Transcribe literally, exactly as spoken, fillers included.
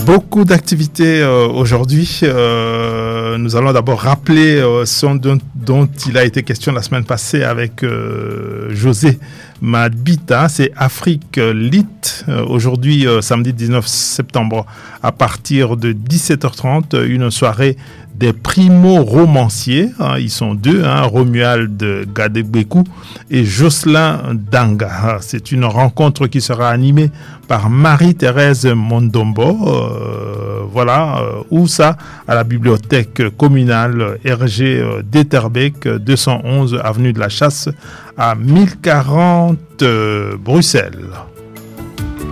Beaucoup d'activités euh, aujourd'hui. Euh, nous allons d'abord rappeler euh, ce dont, dont il a été question la semaine passée avec euh, José Madbita. C'est Afrique Lit. Euh, aujourd'hui, euh, samedi dix-neuf septembre, à partir de dix-sept heures trente, une soirée des primo-romanciers. Hein, ils sont deux, hein, Romuald Gadegbekou et Jocelyn Danga. C'est une rencontre qui sera animée par Marie-Thérèse Mondombo. Euh, voilà, euh, où ça, à la bibliothèque communale R G euh, d'Etterbeek, deux cent onze avenue de la Chasse, à mille quarante euh, Bruxelles.